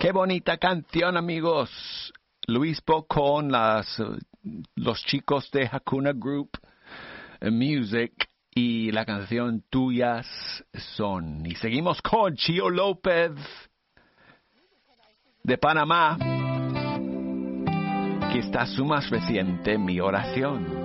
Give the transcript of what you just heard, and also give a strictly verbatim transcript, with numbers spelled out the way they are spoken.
Qué bonita canción, amigos. Luis Bocón, las, los chicos de Hakuna Group Music y la canción Tuyas Son. Y seguimos con Chio López de Panamá. Aquí está su más reciente Mi Oración.